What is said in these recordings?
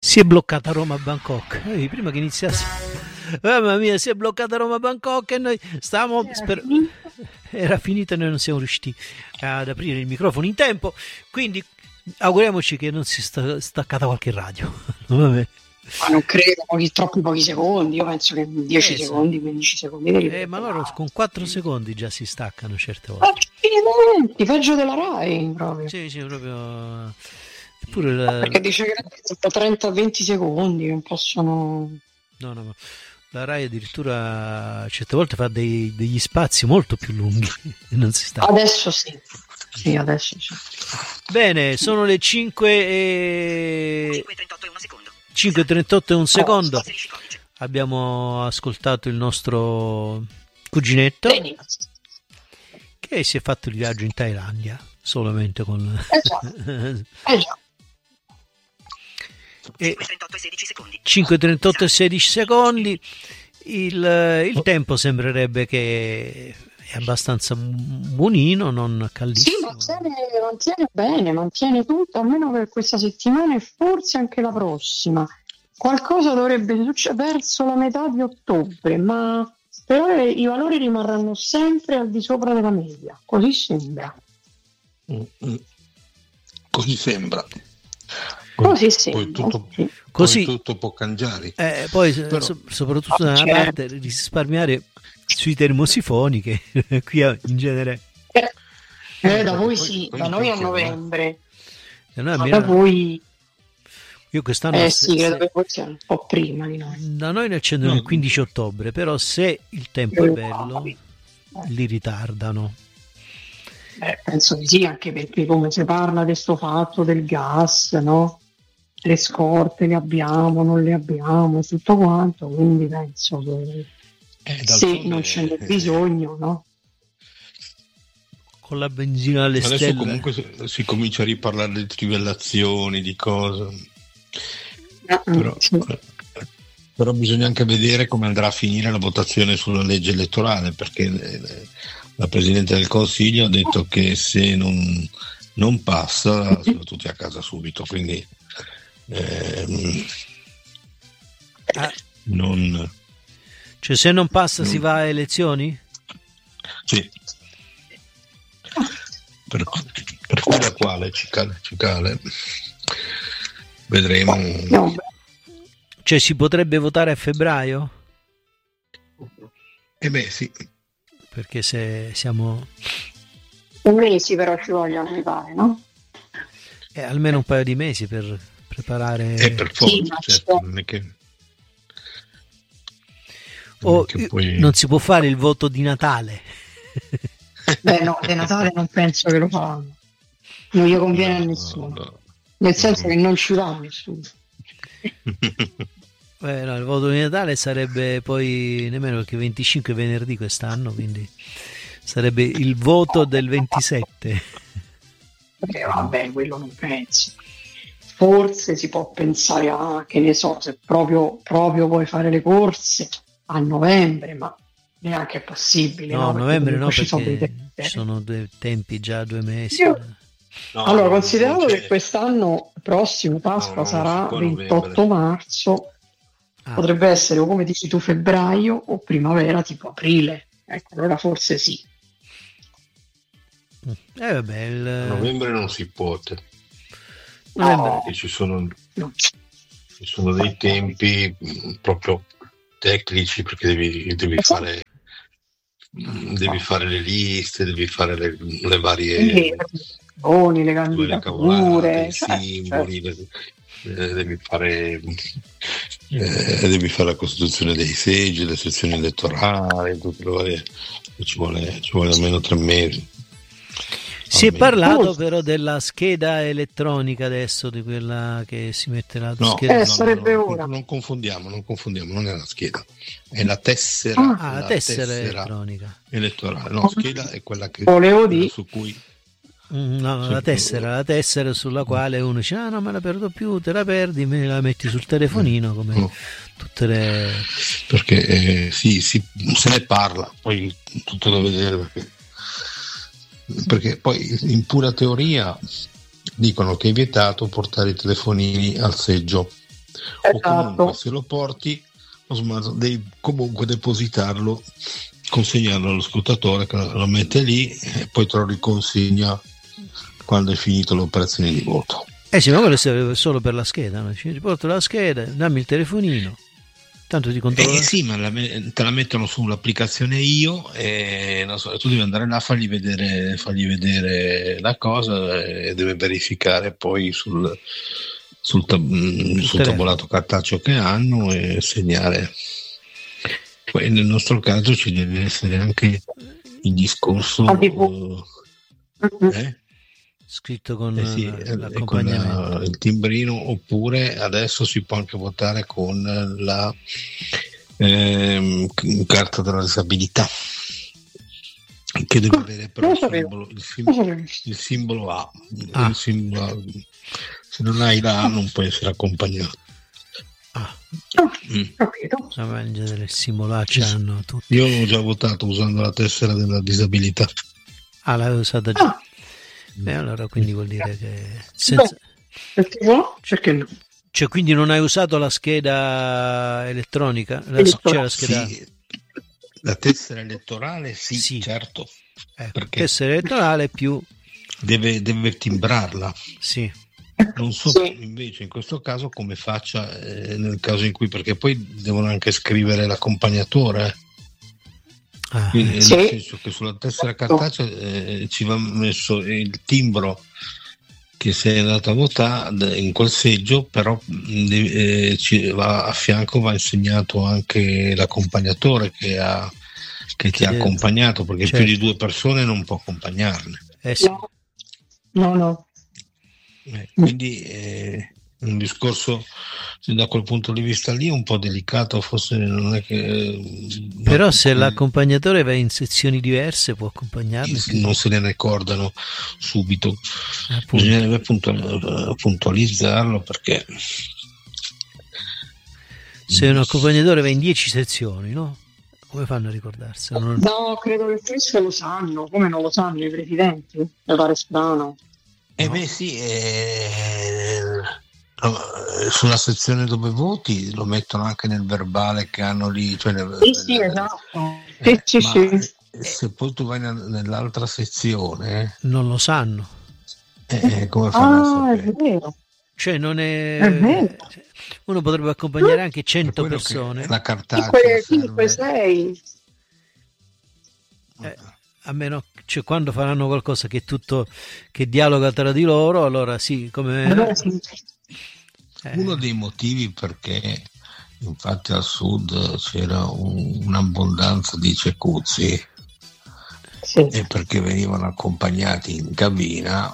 Si è bloccata Roma-Bangkok. Prima che iniziasse, mamma mia, si è bloccata Roma-Bangkok e noi stavamo. Era finita e noi non siamo riusciti ad aprire il microfono in tempo. Quindi auguriamoci che non si sia staccata qualche radio. Vabbè. Ma non credo, troppi pochi secondi. Io penso che 10 secondi, 15 secondi. Ma loro con 4 secondi già si staccano certe volte. Ma peggio della Rai proprio. Sì, proprio. Perché dice che tra 30-20 secondi non possono. No. La Rai addirittura certe volte fa degli spazi molto più lunghi e non si sta. Adesso sì. Sì, adesso sì. Bene, sono le 5:38 e un secondo. Abbiamo ascoltato il nostro cuginetto che si è fatto il viaggio in Thailandia solamente con. Già. 5:38 e 16 secondi. Il tempo sembrerebbe che è abbastanza buonino, non caldissimo. Sì, mantiene bene, mantiene tutto, almeno per questa settimana e forse anche la prossima. Qualcosa dovrebbe succedere verso la metà di ottobre, ma per ora i valori rimarranno sempre al di sopra della media, così sembra. Così sembra. Così tutto può cambiare. Poi soprattutto da una parte risparmiare sui termosifoni che qui in genere da voi sì, da noi a novembre. Da voi io quest'anno sì, credo che forse un po' prima di noi. Da noi ne accendono il 15 ottobre, però se il tempo è bello li ritardano. Penso di sì, anche perché come si parla di sto fatto del gas, no? Le scorte le abbiamo, non le abbiamo, tutto quanto, quindi penso che se non ce n'è bisogno, no? Con la benzina alle adesso stelle. Comunque si comincia a riparlare di trivellazioni, di cose. Però bisogna anche vedere come andrà a finire la votazione sulla legge elettorale, perché la Presidente del Consiglio ha detto che se non passa sono tutti a casa subito, quindi non. Cioè se non passa si va a elezioni? Sì. Per cui la quale cicale vedremo. Cioè si potrebbe votare a febbraio? Sì. Perché se siamo mesi però ci vogliono, mi pare, no? Almeno un paio di mesi per preparare. Per forza, certo. Non è che poi. Non si può fare il voto di Natale. No, di Natale non penso che lo fanno. Non gli conviene a nessuno. No. Nel senso che non ci va nessuno. Il voto di Natale sarebbe poi nemmeno perché 25 è venerdì quest'anno, quindi sarebbe il voto del 27. Vabbè, quello non penso. Forse si può pensare che ne so, se proprio vuoi fare le corse a novembre, ma neanche è possibile. No, a novembre no, perché ci sono due tempi, già 2 mesi. Allora, considerato che quest'anno prossimo Pasqua sarà 28 marzo, potrebbe essere, o come dici tu, febbraio o primavera, tipo aprile. Ecco, allora forse sì. A novembre non si può. Ci sono dei tempi proprio tecnici, perché devi fare le liste, devi fare le varie le candidature, i simboli, devi fare la costituzione dei seggi, le sezioni elettorali, tutte le varie. Ci vuole almeno 3 mesi. Si è parlato però della scheda elettronica adesso, di quella che si mette la scheda. Sarebbe ora. Non confondiamo, non è la scheda, è la tessera. La tessera elettronica. Elettorale. No, scheda è quella che su cui. La tessera sulla quale uno dice: non me la perdo più, te la perdi, me la metti sul telefonino come tutte le. Perché se ne parla, poi tutto da vedere, perché poi in pura teoria dicono che è vietato portare i telefonini al seggio o comunque se lo porti lo smart, devi comunque depositarlo, consegnarlo allo scrutatore che lo mette lì e poi te lo riconsegna quando è finito l'operazione di voto. Sì, ma quello serve solo per la scheda, no? Ci riporto la scheda, dammi il telefonino, tanto ti controllo. Sì, ma te la mettono sull'applicazione Io e non so, tu devi andare là, fargli vedere la cosa e deve verificare poi sul tabulato cartaceo che hanno e segnare. Poi nel nostro caso ci deve essere anche il discorso scritto con l'accompagnamento, con il timbrino, oppure adesso si può anche votare con la carta della disabilità, che deve avere però il simbolo A. Il simbolo A. Se non hai la A non puoi essere accompagnato. Capito. Del simbolo A c'hanno tutti. Io ho già votato usando la tessera della disabilità. L'hai usata già? Allora quindi vuol dire che perché no? Cioè, quindi non hai usato la scheda elettronica? La scheda... Sì, la tessera elettorale sì. Certo. Perché tessera elettorale più deve timbrarla. Sì. Non so invece in questo caso come faccia nel caso in cui, perché poi devono anche scrivere l'accompagnatore. Quindi, nel senso che sulla tessera cartacea ci va messo il timbro che sei andato a votare in quel seggio, però a fianco va insegnato anche l'accompagnatore che ti ha accompagnato, perché più di 2 persone non può accompagnarne. Sì. No. Quindi un discorso da quel punto di vista lì un po' delicato, forse non è che però se l'accompagnatore va in sezioni diverse può accompagnarlo, non se ne ricordano subito, bisognerebbe puntualizzarlo, perché se un accompagnatore va in 10 sezioni, no? Come fanno a ricordarselo? No, credo che questo lo sanno. Come non lo sanno i presidenti? Mi pare strano. Sulla sezione dove voti lo mettono anche nel verbale che hanno lì, cioè esatto. Se poi tu vai nell'altra sezione non lo sanno, come fanno a sapere? È vero. Cioè non è vero. Uno potrebbe accompagnare anche 100 persone, la cartacea 5-6 a meno, cioè, quando faranno qualcosa che è tutto che dialoga tra di loro, allora sì, come uno dei motivi perché infatti al sud c'era un'abbondanza di cecuzzi e perché venivano accompagnati in cabina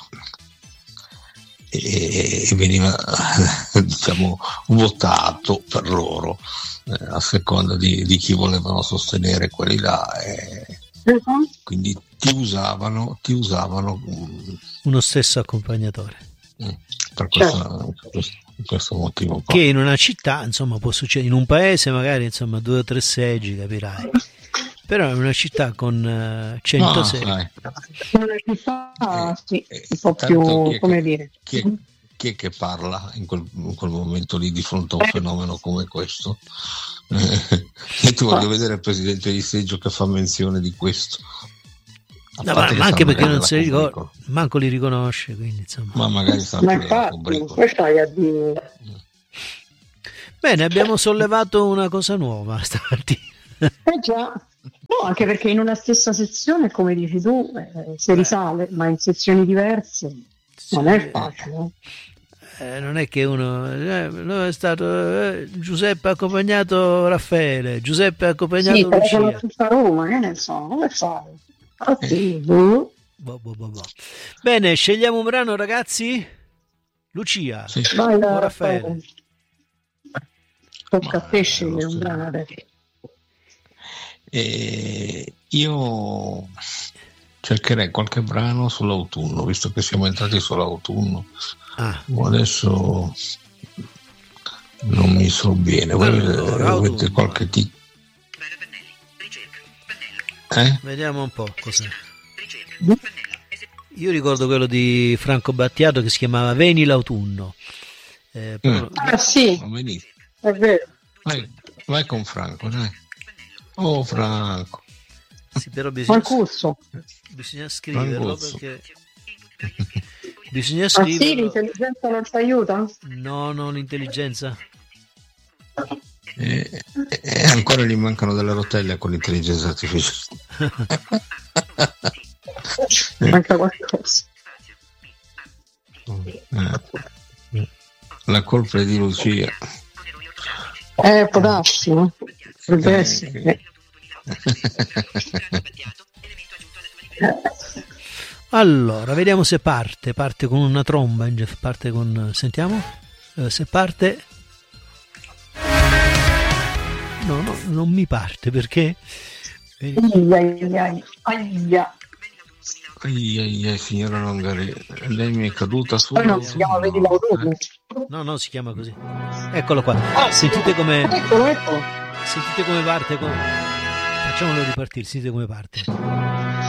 e veniva diciamo votato per loro a seconda di chi volevano sostenere quelli là, quindi ti usavano uno stesso accompagnatore per questo motivo qua. Che in una città insomma può succedere, in un paese magari insomma 2 o 3 seggi, capirai, però in una città con 100 seggi, una città un po' più come dire, chi è che parla in quel momento lì di fronte a un fenomeno come questo? E tu voglio vedere il presidente di seggio che fa menzione di questo, ma anche perché non si ricorda, manco li riconosce, quindi insomma. Ma magari stai a dire. Bene, abbiamo sollevato una cosa nuova stamattina. Già. No, anche perché in una stessa sezione, come dici tu, si risale, ma in sezioni diverse non è facile. Non è che uno è stato Giuseppe ha accompagnato Raffaele, Giuseppe ha accompagnato Lucia. Tutta Roma, che ne so, come fare? Bene, scegliamo un brano, ragazzi. Lucia, vai, o Raffaele. Tocca a te scegliere un brano adesso. Io cercherei qualche brano sull'autunno, visto che siamo entrati sull'autunno. Adesso non mi so bene. Avete qualche Vediamo un po' cos'è. Io ricordo quello di Franco Battiato che si chiamava Veni l'autunno. Però... sì, è vero. Vai con Franco, dai. Oh, Franco. Sì, però bisogna scriverlo perché bisogna scriverlo. Sì, l'intelligenza non ti aiuta? No, l'intelligenza. E ancora gli mancano delle rotelle con l'intelligenza artificiale. Manca qualcosa. La colpa è di Lucia. Può darsi, no? Potrebbe essere. Allora, vediamo se parte con una tromba, parte con, sentiamo, se parte, no, non mi parte perché Aia. Signora Nongari, lei mi è caduta su. Poi non si chiama Vedi l'autobus? No, si chiama così. Eccolo qua. Sentite come Eccolo. Sentite come parte. Facciamolo ripartire, sentite come parte.